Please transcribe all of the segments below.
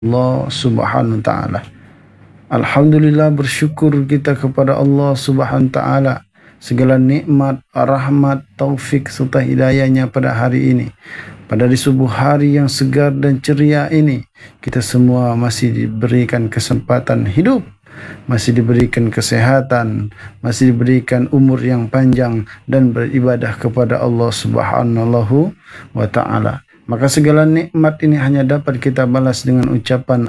Allah Subhanahu wa taala. Alhamdulillah, bersyukur kita kepada Allah Subhanahu wa taala segala nikmat, rahmat, taufik serta hidayahnya pada hari ini. Pada di subuh hari yang segar dan ceria ini, kita semua masih diberikan kesempatan hidup, masih diberikan kesehatan, masih diberikan umur yang panjang dan beribadah kepada Allah Subhanahu wa taala. Maka segala nikmat ini hanya dapat kita balas dengan ucapan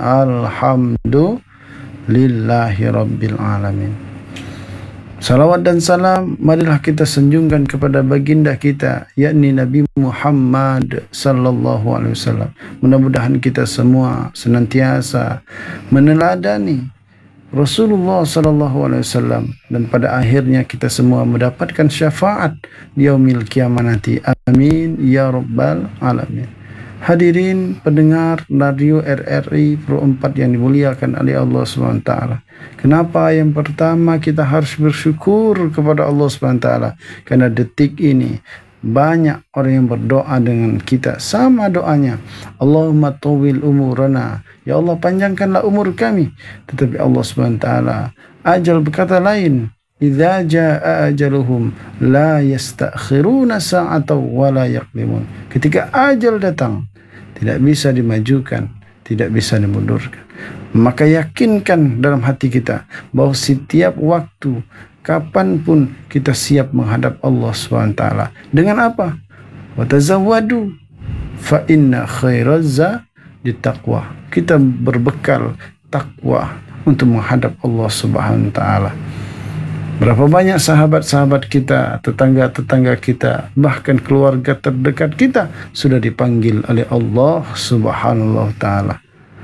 Alhamdulillahi Rabbil Alamin. Salawat dan salam marilah kita sanjungkan kepada baginda kita, yakni Nabi Muhammad sallallahu alaihi wasallam. Mudah-mudahan kita semua senantiasa meneladani Rasulullah sallallahu alaihi wasallam dan pada akhirnya kita semua mendapatkan syafaat di yaumil kiamat nanti. Amin ya rabbal alamin. Hadirin pendengar radio RRI Pro 4 yang dimuliakan oleh Allah SWT. Kenapa yang pertama kita harus bersyukur kepada Allah SWT? Karena detik ini banyak orang yang berdoa dengan kita. Sama doanya, Allahumma tawil umurana, ya Allah panjangkanlah umur kami. Tetapi Allah SWT ajal berkata lain, idza jaa ajaluhum la yastakhiruna sa'atan wa la yaqdimun. Ketika ajal datang, tidak bisa dimajukan, tidak bisa dimundurkan. Maka yakinkan dalam hati kita bahwa setiap waktu, kapanpun kita siap menghadap Allah SWT. Dengan apa? Wa tazawwadu fa inna khairaz zadi taqwa. Kita berbekal takwa untuk menghadap Allah Subhanahu wa taala. Berapa banyak sahabat-sahabat kita, tetangga-tetangga kita, bahkan keluarga terdekat kita sudah dipanggil oleh Allah Subhanahu wa taala.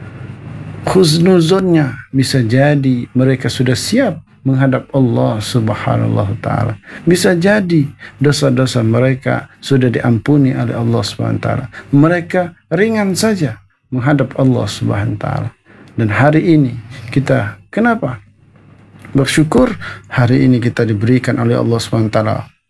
Husnuzonnya bisa jadi mereka sudah siap menghadap Allah Subhanahu wa taala. Bisa jadi dosa-dosa mereka sudah diampuni oleh Allah Subhanahu wa taala. Mereka ringan saja menghadap Allah Subhanahu wa taala. Dan hari ini kita kenapa bersyukur? Hari ini kita diberikan oleh Allah SWT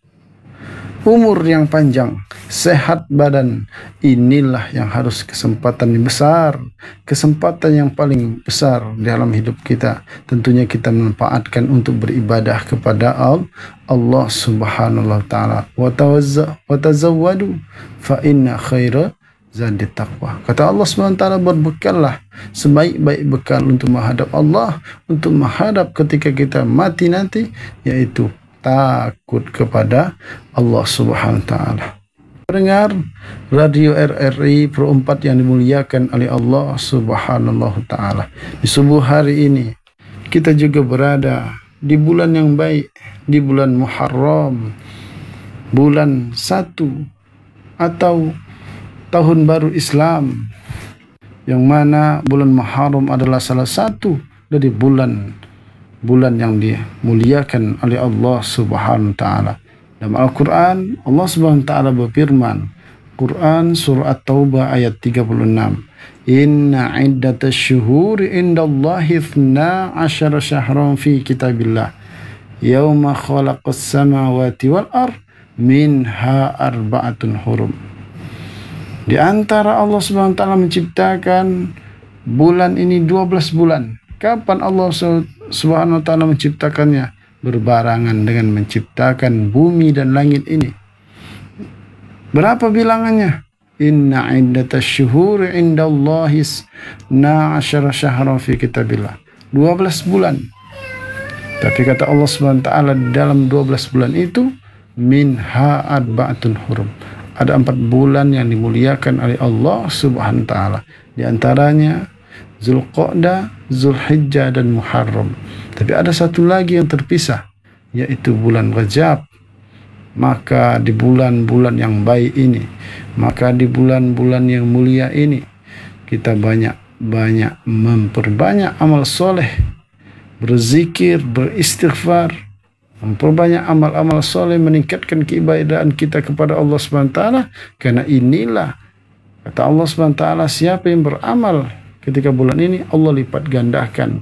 umur yang panjang, sehat badan. Inilah yang harus kesempatan yang besar, kesempatan yang paling besar dalam hidup kita. Tentunya kita memanfaatkan untuk beribadah kepada Allah Subhanahu wa taala. Wa tazawwadu fa inna khaira zadi taqwa. Kata Allah SWT, berbekallah sebaik-baik bekal untuk menghadap Allah, untuk menghadap ketika kita mati nanti, yaitu takut kepada Allah Subhanahu wa taala. Pendengar radio RRI Pro 4 yang dimuliakan oleh Allah Subhanahu wa taala. Di subuh hari ini kita juga berada di bulan yang baik, di bulan Muharram, bulan 1 atau Tahun Baru Islam, yang mana bulan Muharram adalah salah satu dari bulan yang dimuliakan oleh Allah Subhanahu wa taala. Dalam Al-Quran, Allah Subhanahu wa taala berfirman, Quran surah At-Taubah ayat 36, Inna iddatash syuhuri indallahi 12 syahran fi kitabillah yauma khalaqas samawati wal ard minha arba'atun hurum. Di antara Allah Subhanahu wa taala menciptakan bulan ini 12 bulan. Kapan Allah Subhanahu wa taala menciptakannya? Berbarangan dengan menciptakan bumi dan langit ini. Berapa bilangannya? Inna iddatash syuhuri indallahi 12 syahran fi kitabillah. 12 bulan. Tapi kata Allah Subhanahu wa taala dalam 12 bulan itu minha arba'atun hurum. Ada 4 bulan yang dimuliakan oleh Allah Subhanahu wa taala. Di antaranya Zulqa'dah, Zulhijjah dan Muharram. Tapi ada satu lagi yang terpisah, yaitu bulan Rajab. Maka di bulan-bulan yang baik ini, maka di bulan-bulan yang mulia ini, kita banyak memperbanyak amal soleh, berzikir, beristighfar, memperbanyak amal-amal soleh, meningkatkan keibadahan kita kepada Allah SWT. Karena inilah kata Allah SWT, siapa yang beramal ketika bulan ini, Allah lipat gandakan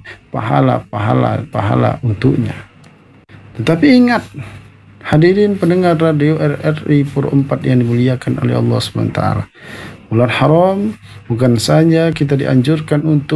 pahala untuknya. Tetapi ingat, hadirin pendengar radio RRI Pro 4 yang dimuliakan oleh Allah SWT, Bulan haram bukan saja kita dianjurkan untuk